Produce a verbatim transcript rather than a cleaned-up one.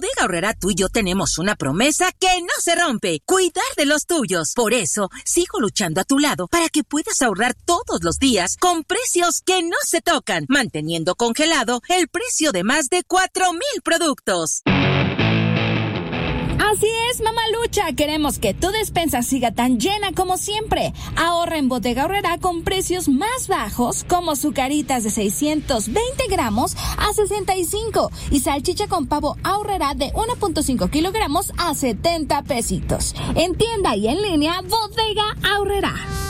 Bodega Aurrerá, tú y yo tenemos una promesa que no se rompe: cuidar de los tuyos. Por eso, sigo luchando a tu lado para que puedas ahorrar todos los días con precios que no se tocan, manteniendo congelado el precio de más de cuatro mil productos. Así es, Mamalucha. Queremos que tu despensa siga tan llena como siempre. Ahorra en Bodega Aurrerá con precios más bajos, como sucaritas de seiscientos veinte gramos a sesenta y cinco y salchicha con pavo Aurrerá de uno punto cinco kilogramos a setenta pesitos. En tienda y en línea, Bodega Aurrerá.